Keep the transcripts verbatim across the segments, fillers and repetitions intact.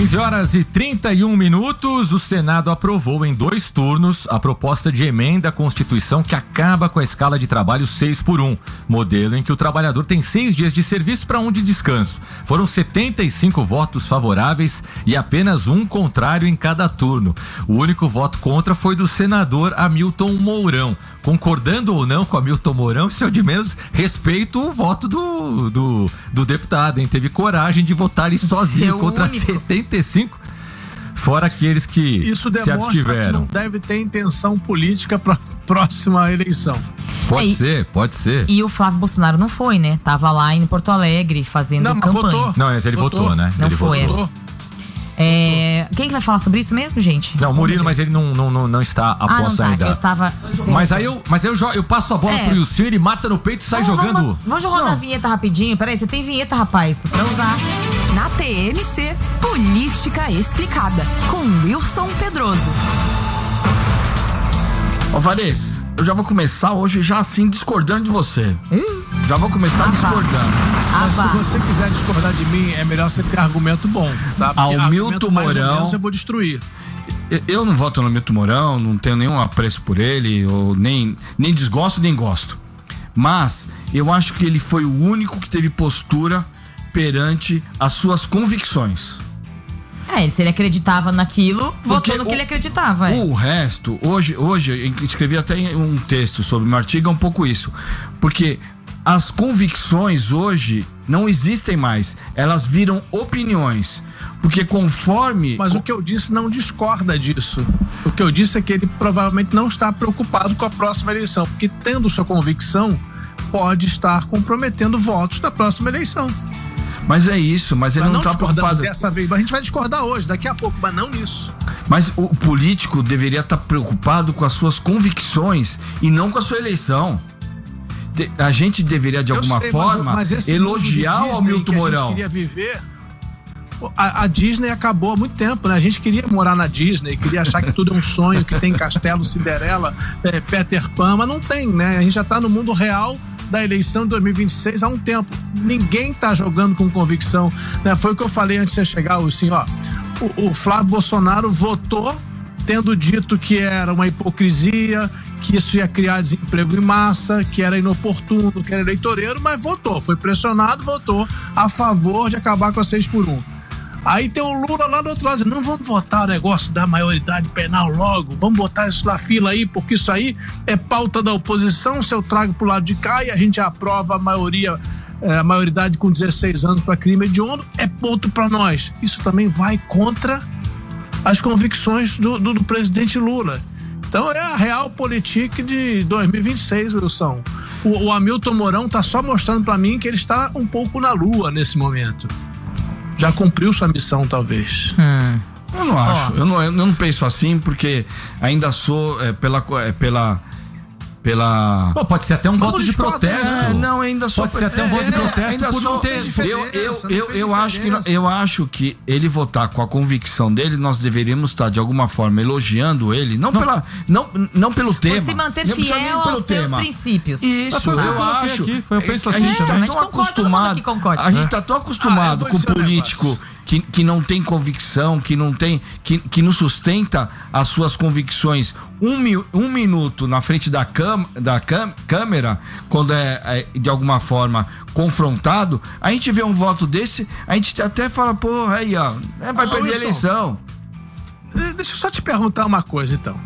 quinze horas e trinta e um minutos, o Senado aprovou em dois turnos a proposta de emenda à Constituição que acaba com a escala de trabalho seis por um, modelo em que o trabalhador tem seis dias de serviço para um de descanso. Foram setenta e cinco votos favoráveis e apenas um contrário em cada turno. O único voto contra foi do senador Hamilton Mourão. Concordando ou não com Hamilton Mourão, isso é o de menos, respeito o voto do, do, do deputado, hein? Teve coragem de votar ali sozinho Seu contra único. setenta e cinco, fora aqueles que Isso se demonstra que abstiveram. não deve ter intenção política para próxima eleição. Pode É, e- ser, pode ser. E o Flávio Bolsonaro não foi, né? Tava lá em Porto Alegre fazendo Não, mas campanha. votou. Não, mas ele votou, Votou. né? Não Ele foi, votou. É, quem que vai falar sobre isso mesmo, gente? Não, o Murilo, mas ele não, não, não, não está a Ah, não posse tá. ainda. Eu estava... Mas aí eu, mas aí eu, jo- eu passo a bola É. pro Wilson, ele mata no peito e sai Vamos- jogando. Vamos, vamos rodar a vinheta rapidinho. Peraí, você tem vinheta, rapaz, pra usar. Na T M C, Política Explicada, com Wilson Pedroso. Ô Vares, eu já vou começar hoje já assim discordando de você. Já vou começar Ah, discordando. Ah, Mas se vá. você quiser discordar de mim, é melhor você ter argumento bom, tá? Porque Hamilton argumento mais ou Mourão. menos eu vou destruir. Eu- Eu não voto no Hamilton Mourão, não tenho nenhum apreço por ele, ou nem, nem desgosto, nem gosto. Mas eu acho que ele foi o único que teve postura perante as suas convicções. É, se ele acreditava naquilo, Porque votou no que o- ele acreditava. é. O resto, hoje, hoje eu escrevi até um texto sobre o meu artigo, é um pouco isso. Porque as convicções hoje não existem mais, elas viram opiniões. Porque conforme... Mas o que eu disse não discorda disso. O que eu disse é que ele provavelmente não está preocupado com a próxima eleição, porque tendo sua convicção, pode estar comprometendo votos na próxima eleição. Mas é isso, mas ele Mas não não está discordando preocupado. dessa vez. Mas a gente vai discordar hoje, daqui a pouco, mas não nisso. Mas o político deveria estar preocupado com as suas convicções e não com a sua eleição. De- A gente deveria, de Eu alguma sei, forma, mas, mas esse elogiar mundo de o Disney Hamilton que a Mourão. gente queria viver. A, a Disney acabou há muito tempo, né? A gente queria morar na Disney, queria achar que tudo é um sonho, que tem Castelo, Cinderela, é, Peter Pan, mas não tem, né? A gente já tá no mundo real da eleição de dois mil e vinte e seis há um tempo. Ninguém tá jogando com convicção, né? Foi o que eu falei antes de você chegar, assim, ó. O, o Flávio Bolsonaro votou tendo dito que era uma hipocrisia, que isso ia criar desemprego em massa, que era inoportuno, que era eleitoreiro, mas votou, foi pressionado, votou a favor de acabar com a seis por um. Aí tem o Lula lá do outro lado dizendo, não vamos votar o negócio da maioridade penal logo, vamos botar isso na fila aí, porque isso aí é pauta da oposição, se eu trago pro lado de cá e a gente aprova a maioria, é, a maioridade com dezesseis anos para crime hediondo, é ponto para nós. Isso também vai contra as convicções do, do, do presidente Lula. Então é a realpolitik de dois mil e vinte e seis, Wilson. O, o Hamilton Mourão tá só mostrando para mim que ele está um pouco na lua nesse momento. Já cumpriu sua missão, talvez. Hum. Eu não acho, eu não, eu não penso assim, porque ainda sou é, pela... É, pela pela... Pô, pode ser até um Vamos voto de discordar, protesto. É, não, ainda sou... Pode ser até um voto de é, protesto ainda por não sou- ter- Eu, eu, diferença, eu, não eu, fez acho que, diferença. eu acho que ele votar com a convicção dele, nós deveríamos estar, de alguma forma, elogiando ele, não, Pela, não, não pelo tema. Por se manter não precisa nem fiel pelo aos seus tema. princípios. Isso, Foi o que eu eu coloquei acho. aqui, foi, eu penso a assim gente também. tá A gente tão concorda, todo mundo acostumado. aqui concorda. A gente tá tão Ah, eu acostumado vou com dizer um político negócio. que, que não tem convicção, que não tem, que, que não sustenta as suas convicções um, mi- um minuto na frente da, cam, da cam, câmera, quando é, é de alguma forma confrontado, a gente vê um voto desse, a gente até fala, pô, aí ó, é, vai Ô, perder a Wilson. eleição. Deixa eu só te perguntar uma coisa, então.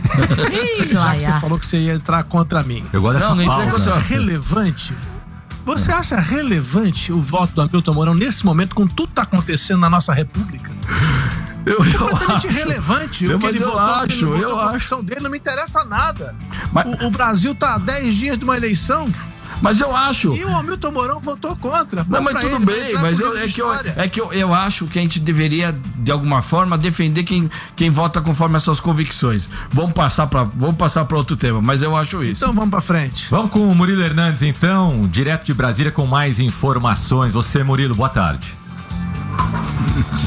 Ih, Já lá, que você ia. falou que você ia entrar contra mim. Eu gosto dessa Não, nem Você dizer que eu pausa. acha sou- relevante? Você acha relevante o voto do Hamilton Mourão nesse momento, com tudo que tá acontecendo na nossa república? Eu, Completamente acho. irrelevante Eu- o que mas ele eu votou, o que acho, ele votou, eu a acho. convicção dele não me interessa nada. Mas- O, o Brasil tá há dez dias de uma eleição Mas eu acho. e o Hamilton Mourão votou contra. Não, Bom mas pra tudo ele, vai bem, entrar mas pro eu, livro é, de que eu, história. é que eu, eu acho que a gente deveria, de alguma forma, defender quem, quem vota conforme as suas convicções. Vamos passar para vamos passar para outro tema, mas eu acho isso. Então vamos pra frente. Vamos com o Murilo Hernandes, então, direto de Brasília com mais informações. Você, Murilo, boa tarde.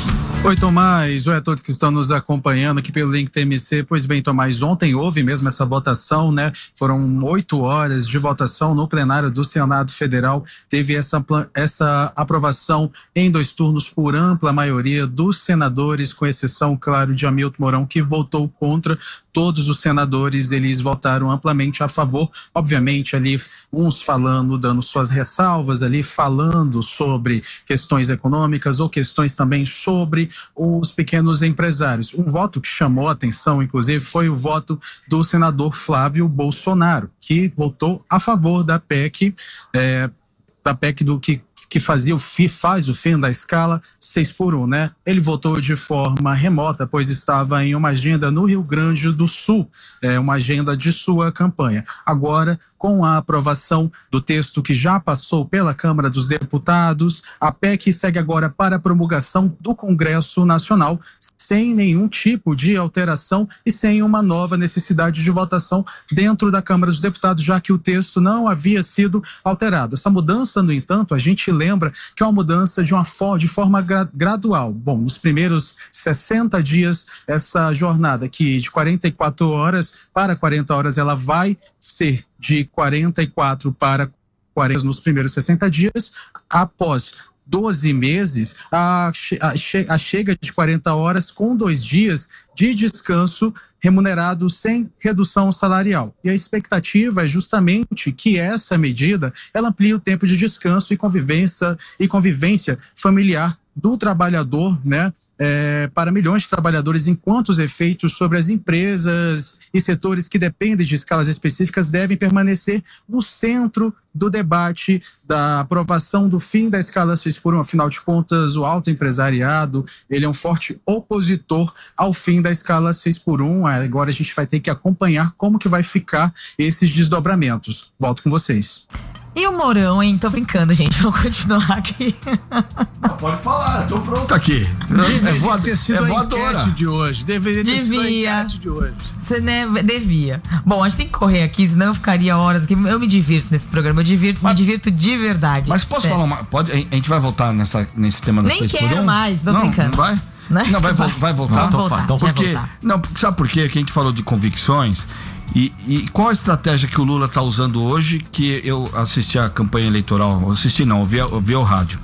Oi, Tomás. Oi a todos que estão nos acompanhando aqui pelo Link T M C. Pois bem, Tomás, ontem houve mesmo essa votação, né? Foram oito horas de votação no plenário do Senado Federal. Teve essa, essa aprovação em dois turnos por ampla maioria dos senadores, com exceção, claro, de Hamilton Mourão, que votou contra. Todos os senadores, eles votaram amplamente a favor. Obviamente, ali, uns falando, dando suas ressalvas ali, falando sobre questões econômicas ou questões também sobre os pequenos empresários. Um voto que chamou a atenção, inclusive, foi o voto do senador Flávio Bolsonaro, que votou a favor da P E C, é, da P E C do que que fazia o fi, faz o fim da escala seis por um, né? Ele votou de forma remota, pois estava em uma agenda no Rio Grande do Sul, é, uma agenda de sua campanha. Agora, com a aprovação do texto que já passou pela Câmara dos Deputados, a P E C segue agora para a promulgação do Congresso Nacional, sem nenhum tipo de alteração e sem uma nova necessidade de votação dentro da Câmara dos Deputados, já que o texto não havia sido alterado. Essa mudança, no entanto, a gente lembra que é uma mudança de, uma for- de forma gra- gradual. Bom, nos primeiros sessenta dias, essa jornada aqui de quarenta e quatro horas para quarenta horas, ela vai ser de quarenta e quatro para quarenta nos primeiros sessenta dias. Após doze meses, a, a, a chega de quarenta horas com dois dias de descanso remunerado sem redução salarial. E a expectativa é justamente que essa medida ela amplie o tempo de descanso e convivência, e convivência familiar do trabalhador, né? É, para milhões de trabalhadores, enquanto os efeitos sobre as empresas e setores que dependem de escalas específicas devem permanecer no centro do debate da aprovação do fim da escala seis por um. Afinal de contas, o alto empresariado, ele é um forte opositor ao fim da escala seis por um. Agora a gente vai ter que acompanhar como que vai ficar esses desdobramentos. Volto com vocês. E o Mourão, hein? Tô brincando, gente. Vamos continuar aqui. Não, pode falar, tô pronto aqui. Deveria É voa- ter sido é a voadora. enquete de hoje. Deveria ter sido a Devia. enquete de hoje. Você, né, devia. Bom, a gente tem que correr aqui, senão eu ficaria horas aqui. Eu me divirto nesse programa, eu divirto, Mas- me divirto de verdade. Mas posso Sério. falar uma. Pode, a gente vai voltar nessa, nesse tema da Nem seis por quero um? mais, tô não, brincando. Não vai? Né? Não, vai, Vai. vo- vai voltar? Vamos voltar, Então, vai porque, voltar. não, sabe por quê? Que a gente falou de convicções. E, e qual a estratégia que o Lula está usando hoje, que eu assisti a campanha eleitoral, assisti não, eu vi, eu vi o rádio.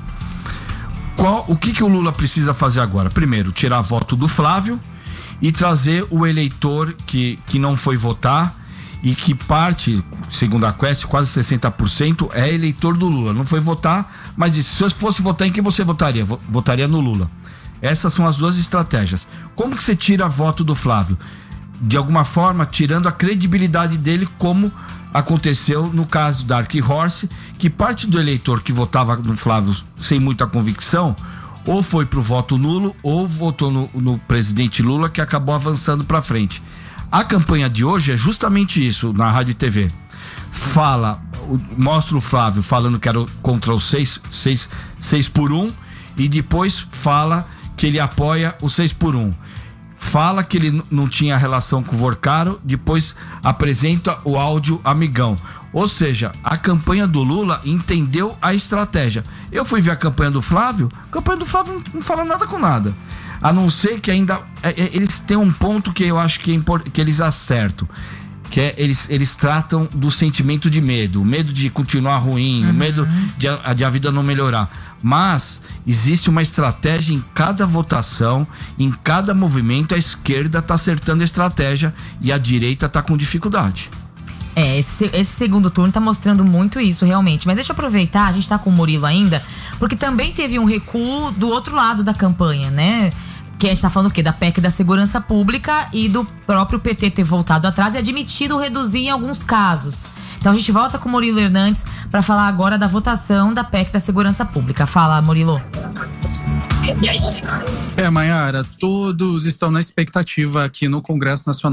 Qual, o que, que o Lula precisa fazer agora? Primeiro, tirar voto do Flávio e trazer o eleitor que, que não foi votar e que parte, segundo a Quest, quase sessenta por cento é eleitor do Lula. Não foi votar, mas disse, se eu fosse votar, em quem você votaria? Votaria no Lula. Essas são as duas estratégias. Como que você tira voto do Flávio? De alguma forma, tirando a credibilidade dele, como aconteceu no caso da Dark Horse, que parte do eleitor que votava no Flávio sem muita convicção, ou foi pro voto nulo, ou votou no, no presidente Lula, que acabou avançando para frente. A campanha de hoje é justamente isso, na Rádio e T V. Fala, mostra o Flávio falando que era contra o seis por um, e depois fala que ele apoia o seis por um. Fala que ele não tinha relação com o Vorcaro, depois apresenta o áudio amigão. Ou seja, a campanha do Lula entendeu a estratégia. Eu fui ver a campanha do Flávio, a campanha do Flávio não, não fala nada com nada. A não ser que ainda... É, é, eles têm um ponto que eu acho que, é import, que eles acertam. Que é, eles, eles tratam do sentimento de medo. O medo de continuar ruim, uhum. o medo de a, de a vida não melhorar. Mas existe uma estratégia em cada votação, em cada movimento. A esquerda está acertando a estratégia e a direita está com dificuldade. É, esse, esse segundo turno tá mostrando muito isso, realmente. Mas deixa eu aproveitar, a gente tá com o Murilo ainda, porque também teve um recuo do outro lado da campanha, né? Que a gente tá falando o quê? Da P E C da Segurança Pública e do próprio P T ter voltado atrás e admitido reduzir em alguns casos. Então a gente volta com o Murilo Hernandes para falar agora da votação da P E C da Segurança Pública. Fala, Murilo. É, Maiara, todos estão na expectativa aqui no Congresso Nacional